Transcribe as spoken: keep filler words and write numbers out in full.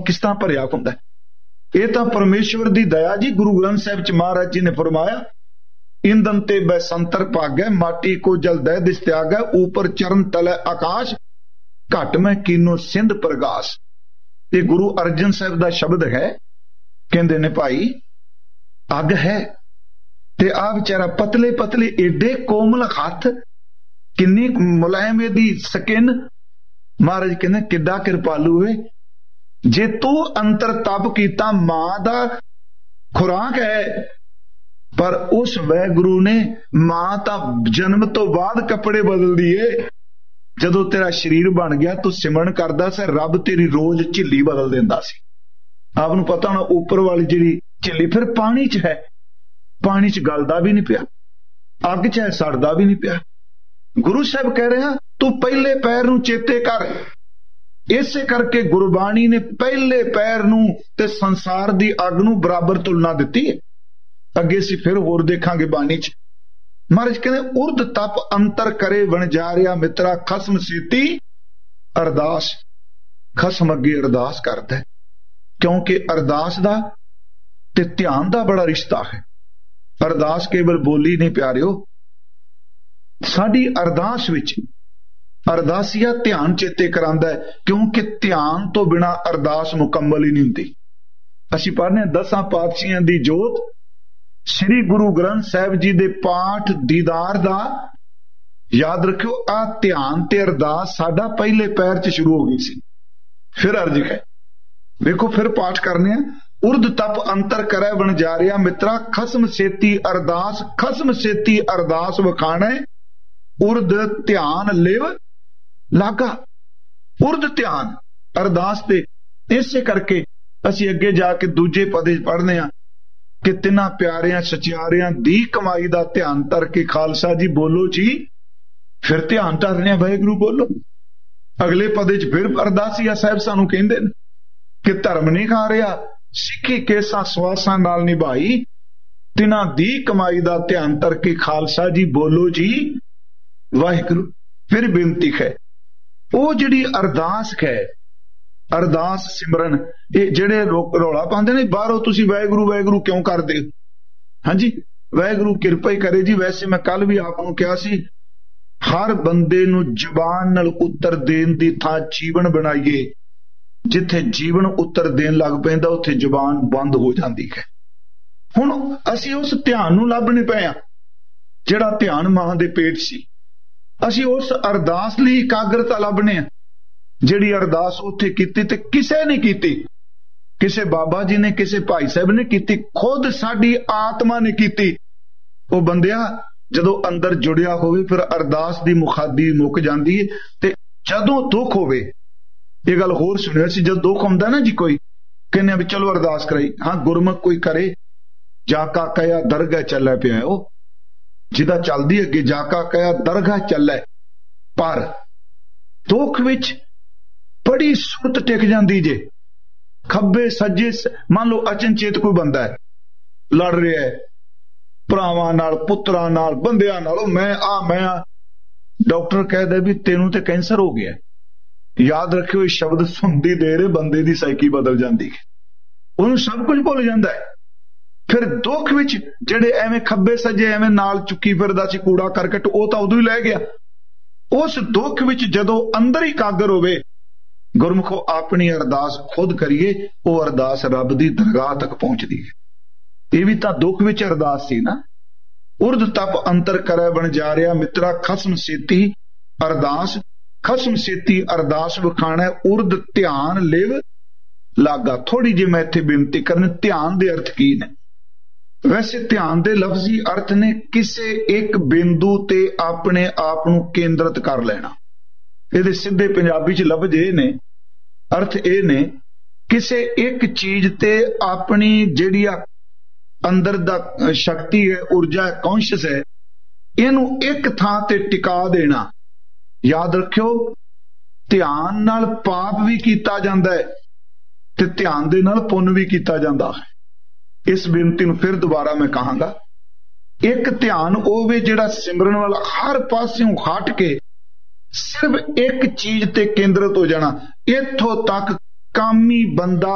किस तरह भरिया हुंदा है। ये तो परमेश्वर की दया जी। गुरु ग्रंथ साहिब च महाराज जी ने फरमाया, ईंधन ते बैसंतर भागै, माटी को जल दह दिस त्यागै, ऊपर चरण तले आकाश, घट में कीनो सिंध प्रगास। ये गुरु अर्जन साहिब का शब्द है। कहते ने भाई अग है ते आ बेचारा पतले पतले एडे कोमल हथ, किन्नी मुलायम दी स्किन। महाराज कहते किड्डा कृपालू है। जे तू अंतर तप कीता, मां दा खुराक है, पर उस वैगुरु ने मां ता जन्म तो बाद कपड़े बदल दिए। जदों तेरा शरीर बन गया तू सिमरन करदा सी, रब तेरी रोज झिल्ली बदल देंदा सी। आप नूं पता होना ऊपर वाली जिहड़ी झिल्ली फिर पानी च है, पानी च गलदा भी नहीं पिया, अग च है सड़दा भी नहीं पिया। गुरु साहब कह रहे हैं तू पहले पैर नूं चेते कर। इसे करके गुरबाणी ने पहले पैर नूं ते संसार दी अग नूं बराबर तुलना दिती है। अगे असीं फिर होर देखांगे बाणी च। महाराज कहते उर्द तप अंतर करे वणजारिया मित्रा, खसम सीती अरदास। खसम अगे अरदास करदा है, क्योंकि अरदास दा ते ध्यान दा बड़ा रिश्ता है। अरदास केवल बोली नहीं प्यारियो, साडी अरदास विच अरदासिया ध्यान चेते करांदा है, क्योंकि ध्यान तो बिना अरदास मुकम्मल ही नहीं हुंदी। असीं पढ़ने दसां पातशाहियां दी जोत, श्री गुरु ग्रंथ साहिब जी दे पाठ दीदार दा। याद रखियो आ ध्यान ते अरदास साडा पहले पैर च शुरू हो गई सी। फिर अर्ज है, देखो फिर पाठ करने हैं। उर्द तप अंतर करे वणजारिया मित्रा, खसम सेती अरदास, खसम सेती अरदास वखाणे, उर्द ध्यान लिव लागा। उर्द ध्यान अरदास ते इसे करके असीं अगे जाके दूजे पदे पढ़ने आ कि तिन्हां प्यारियां सचियारियां दी कमाई दा ध्यान धर के खालसा जी बोलो जी। फिर ध्यान धरने वाहिगुरू बोलो। अगले पदे च फिर अरदासिया साहब सानू कहंदे ने कि धर्म नहीं खा रहा, सिक्खी केसां सवासां नाल निभाई, तिन्हां दी कमाई दा ध्यान धर के खालसा जी बोलो जी वाहिगुरू। फिर बेनती है वो जिहड़ी अरदास है, अरदास सिमरन, ये जिहड़े रौला पांदे ने बाहरों तुसीं वाहिगुरू वाहिगुरू क्यों करदे हो। हाँ जी, वाहिगुरू किरपा ही करे जी। वैसे मैं कल भी आप नूं कहा सी, हर बंदे नूं जुबान नाल उत्तर देण दी थां जीवन बनाइए। जिथे जीवन उत्तर देण लग पैंदा उत्थे जुबान बंद हो जाती है। हुण असीं उस ध्यान नूं लभने पए आ जिहड़ा ध्यान मां दे पेट सी। असीं उस अरदास लई एकाग्रता लभने आ जिहड़ी अरदास उत्थे कीती ते किसे ने कीती, किसे बाबा जी ने, किसे भाई साहब ने कीती, खुद साडी आत्मा ने कीती। वो बंदिया जदों अंदर जुड़िया होवे फिर अरदास दी मुखादी मुक जांदी है। ते जदों दुख होवे, ये गल होर सुनियो सी, जद दुख हुंदा ना जी कोई कहने भी चलो अरदास कराई। हाँ गुरमुख कोई करे, जाका कया दरगाह चलै पिया, ओ जिदा चलदी अगे जाका कया दरगाह चलै। पर दुख विच बड़ी सुरत टिक जाती जे। खब्बे सज्जे मान लो अचनचेत कोई बंदा है लड़ रहा है भरावां नाल, पुत्रां नाल, बंदियां नाल, मैं आ मैं आ, डॉक्टर कह दे भी तेनू ते कैंसर हो गया। याद रखियो ये शब्द सुनदी देर बंदे दी साइकी बदल जाती है, उन्हें सब कुछ भुल जाता है। फिर दुख विच जिहड़े एवें खब्बे सज्जे एवें नाल चुकी फिरदा सी कूड़ा करकट, वो तां उदों ही लै गया। उस दुख विच जदों अंदर ही कागर होवे, गुरमुखो अपनी अरदास खुद करिए, वो अरदास रब दी दरगाह तक पहुंचती है। ये भी तां दुख विच अरदास सी ना। उर्द तप अंतर करे वणजारिया मित्रा, खसम सेती अरदास, खसम सेती अरदास वखाणै, उर्द ध्यान लिव लागा। थोड़ी जी मैं इत्थे बेनती करनी, ध्यान दे अर्थ की ने। वैसे ध्यान दे लफ्जी अर्थ ने किसे एक बिंदु ते अपने आप नूं केंद्रित कर लेना। इहदे सीधे पंजाबी च लफ्ज ये ने, अर्थ ये ने किसे एक चीज ते अपनी जिहड़ी अंदर दा शक्ति है, ऊर्जा है, कॉन्शियस है, इनू एक थां ते टिका देना। याद रखियो ध्यान नाल पाप भी कीता जांदा है ते ध्यान दे नाल पुण्य भी कीता जांदा है। इस बेनती नूं फिर दोबारा मैं कहांगा, एक ध्यान होवे जिहड़ा सिमरन वाला हर पासियों हट के सिर्फ एक चीज ते केंद्रित हो जाना। इत्थों तक कामी बंदा